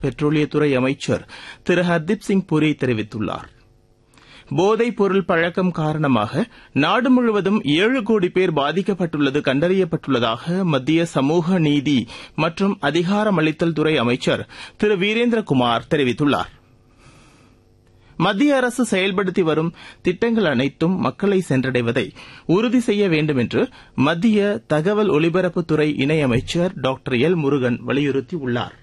பெட்ரோலியத்துறை அமைச்சர் திரு ஹர்தீப் சிங் புரி தெரிவித்துள்ளார். போதைப் பொருள் பழக்கம் காரணமாக நாடு முழுவதும் 7 கோடி பேர் பாதிக்கப்பட்டுள்ளது கண்டறியப்பட்டுள்ளதாக மத்திய சமூக நீதி மற்றும் அதிகாரமளித்தல் துறை அமைச்சர் திரு வீரேந்திரகுமார் தெரிவித்துள்ளார். மத்திய அரசு செயல்படுத்தி வரும் திட்டங்கள் அனைத்தும் மக்களை சென்றடைவதை உறுதி செய்ய வேண்டும் என்று மத்திய தகவல் ஒலிபரப்புத்துறை இணையமைச்சர் டாக்டர் எல் முருகன் வலியுறுத்தியுள்ளார்.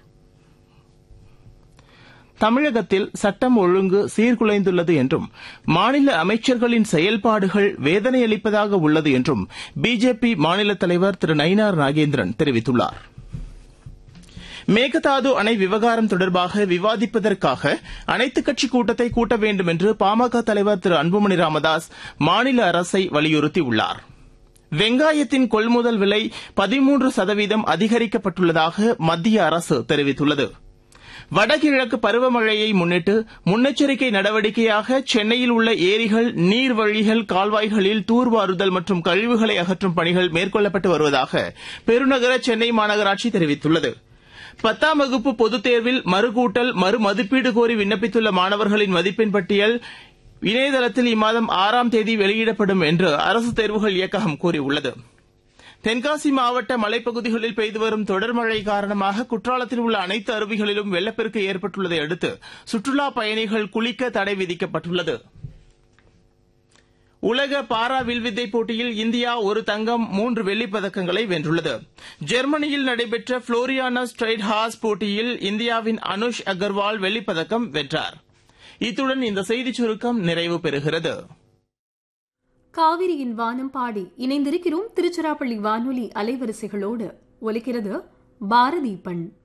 தமிழகத்தில் சட்டம் ஒழுங்கு சீர்குலைந்துள்ளது என்றும் மாநில அமைச்சர்களின் செயல்பாடுகள் வேதனையளிப்பதாக உள்ளது என்றும் பிஜேபி மாநில தலைவர் திரு நயினார் நாகேந்திரன் தெரிவித்துள்ளார். மேகதாது அணை விவகாரம் தொடர்பாக விவாதிப்பதற்காக அனைத்துக் கட்சிக் கூட்டத்தை கூட்ட வேண்டும் என்று பாமக தலைவர் திரு அன்புமணி ராமதாஸ் மாநில அரசை வலியுறுத்தியுள்ளார். வெங்காயத்தின் கொள்முதல் விலை 13% அதிகரிக்கப்பட்டுள்ளதாக மத்திய அரசு தெரிவித்துள்ளது. வடகிழக்கு பருவமழையை முன்னிட்டு முன்னெச்சரிக்கை நடவடிக்கையாக சென்னையில் உள்ள ஏரிகள், நீர்வழிகள், கால்வாய்களில் தூர்வாருதல் மற்றும் கழிவுகளை அகற்றும் பணிகள் மேற்கொள்ளப்பட்டு வருவதாக பெருநகர சென்னை மாநகராட்சி தெரிவித்துள்ளது. 10ஆம் வகுப்பு பொதுத் தேர்வில் மறுகூட்டல், மறுமதிப்பீடு கோரி விண்ணப்பித்துள்ள மாணவர்களின் மதிப்பெண் பட்டியல் இணையதளத்தில் இம்மாதம் 6ஆம் தேதி வெளியிடப்படும் என்று அரசு தேர்வுகள் இயக்ககம் கூறியுள்ளது. தென்காசி மாவட்ட மலைப்பகுதிகளில் பெய்து வரும் தொடர் மழை காரணமாக குற்றாலத்தில் உள்ள அனைத்து அருவிகளிலும் வெள்ளப்பெருக்கு ஏற்பட்டுள்ளதை அடுத்து சுற்றுலாப் பயணிகள் குளிக்க தடை விதிக்கப்பட்டுள்ளது. உலக பாரா வில்வித்தை போட்டியில் இந்தியா 1 தங்கம் 3 வெள்ளிப் பதக்கங்களை வென்றுள்ளது. ஜெர்மனியில் நடைபெற்ற புளோரியானா ஸ்ட்ரைட் ஹாஸ் போட்டியில் இந்தியாவின் அனுஷ் அகர்வால் வெள்ளிப் பதக்கம் வென்றார். இத்துடன் இந்த செய்திச் சுருக்கம் நிறைவு பெறுகிறது. காவிரியின் வானம் பாடி இணைந்திருக்கிறோம் திருச்சிராப்பள்ளி வானொலி அலைவரிசைகளோடு. ஒலிக்கிறது பாரதி பண்.